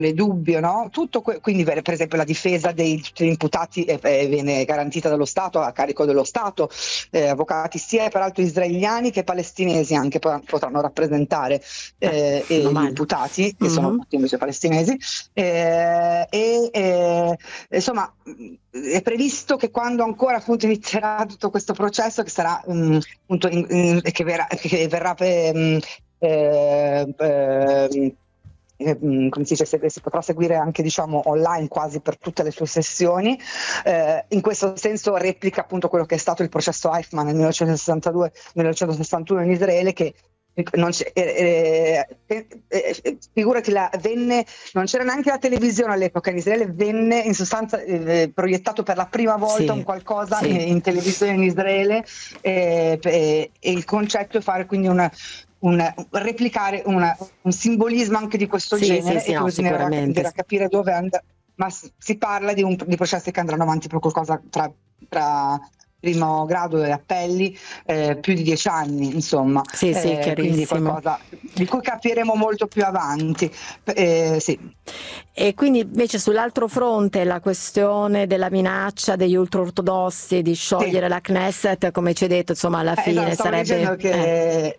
dubbio, no? Quindi per esempio la difesa degli imputati viene garantita dallo Stato, a carico dello Stato, avvocati sia peraltro israeliani che palestinesi anche potranno rappresentare gli imputati, che sono tutti invece palestinesi, insomma è previsto che quando ancora appunto inizierà tutto questo processo, che sarà appunto che verrà come si dice, si potrà seguire anche diciamo online quasi per tutte le sue sessioni, in questo senso replica appunto quello che è stato il processo Eichmann nel 1961 in Israele, che non figurati, non c'era neanche la televisione all'epoca in Israele, venne in sostanza proiettato per la prima volta un qualcosa in televisione in Israele, e il concetto è fare quindi replicare un simbolismo anche di questo genere, e così bisognerà capire dove andrà, ma si parla di processi che andranno avanti per qualcosa tra primo grado e appelli più di 10 anni, insomma, quindi qualcosa di cui capiremo molto più avanti. E quindi invece sull'altro fronte la questione della minaccia degli ultraortodossi di sciogliere la Knesset, come ci hai detto, insomma alla fine sarebbe che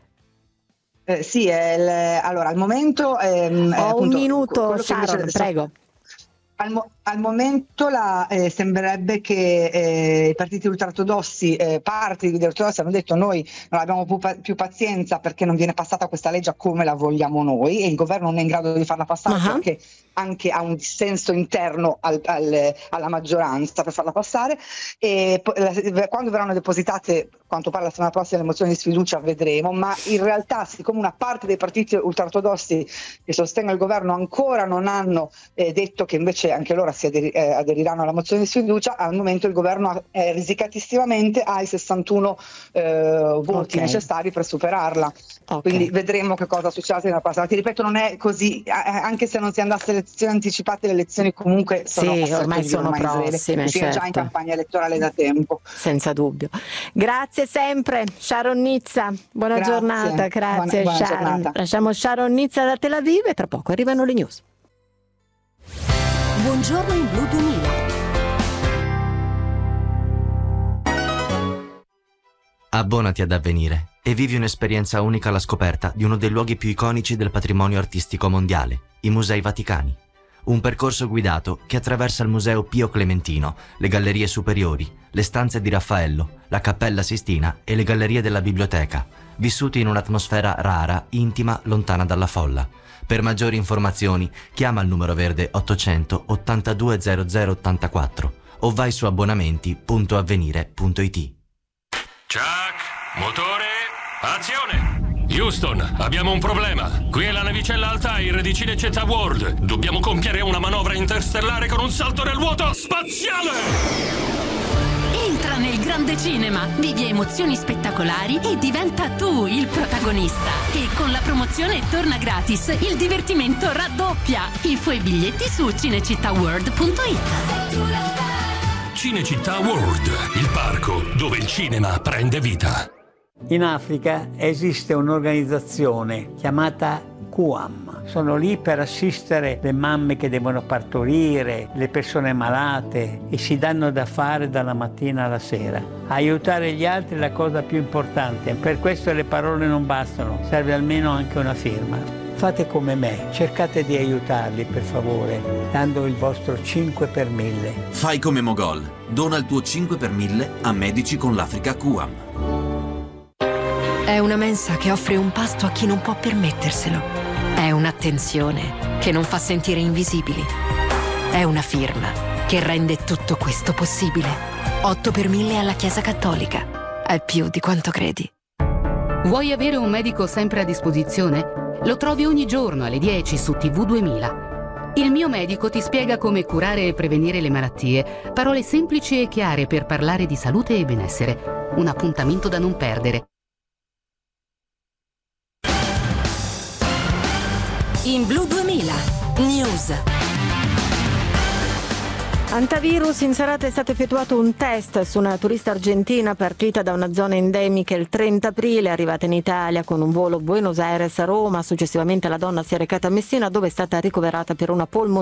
allora al momento ho appunto, un minuto, Sharon, prego. Al momento sembrerebbe che i partiti ultraortodossi, parti degli ortodossi hanno detto: noi non abbiamo più pazienza perché non viene passata questa legge come la vogliamo noi, e il governo non è in grado di farla passare perché anche ha un dissenso interno alla maggioranza per farla passare, e quando verranno depositate, quanto pare la settimana prossima, le mozioni di sfiducia, vedremo, ma in realtà siccome una parte dei partiti ultraortodossi che sostengono il governo ancora non hanno detto che invece anche loro si aderiranno alla mozione di sfiducia, al momento il governo risicattissimamente ha i 61 voti necessari per superarla. Quindi vedremo che cosa succede nella prossima. Ti ripeto, non è così, anche se non si andasse a elezioni anticipate, le elezioni comunque sono ormai prossime, si è già in campagna elettorale da tempo. Senza dubbio. Grazie sempre Sharon Nizza, buona giornata. Grazie buona Sharon. Giornata. Lasciamo Sharon Nizza da Tel Aviv e tra poco arrivano le news. Buongiorno in Blu 2000. Abbonati ad Avvenire e vivi un'esperienza unica alla scoperta di uno dei luoghi più iconici del patrimonio artistico mondiale, i Musei Vaticani. Un percorso guidato che attraversa il Museo Pio Clementino, le gallerie superiori, le stanze di Raffaello, la Cappella Sistina e le gallerie della biblioteca, vissuti in un'atmosfera rara, intima, lontana dalla folla. Per maggiori informazioni chiama il numero verde 800 82 00 84 o vai su abbonamenti.avvenire.it. Chuck, motore, azione! Houston, abbiamo un problema. Qui è la navicella Altair di Cinecittà World. Dobbiamo compiere una manovra interstellare con un salto nel vuoto spaziale! Entra nel grande cinema, vivi emozioni spettacolari e diventa tu il protagonista. E con la promozione Torna Gratis, il divertimento raddoppia. Info e biglietti su cinecittàworld.it. Cinecittà World, il parco dove il cinema prende vita. In Africa esiste un'organizzazione chiamata QAM. Sono lì per assistere le mamme che devono partorire, le persone malate, e si danno da fare dalla mattina alla sera. Aiutare gli altri è la cosa più importante, per questo le parole non bastano, serve almeno anche una firma. Fate come me, cercate di aiutarli per favore, dando il vostro 5 per 1000. Fai come Mogol, dona il tuo 5 per 1000 a Medici con l'Africa QAM. È una mensa che offre un pasto a chi non può permetterselo. È un'attenzione che non fa sentire invisibili. È una firma che rende tutto questo possibile. 8 per 1000 alla Chiesa Cattolica. È più di quanto credi. Vuoi avere un medico sempre a disposizione? Lo trovi ogni giorno alle 10 su TV 2000. Il mio medico ti spiega come curare e prevenire le malattie. Parole semplici e chiare per parlare di salute e benessere. Un appuntamento da non perdere. In Blu 2000 News. Antivirus, in serata è stato effettuato un test su una turista argentina partita da una zona endemica il 30 aprile, arrivata in Italia con un volo Buenos Aires-Roma. Successivamente la donna si è recata a Messina, dove è stata ricoverata per una polmonite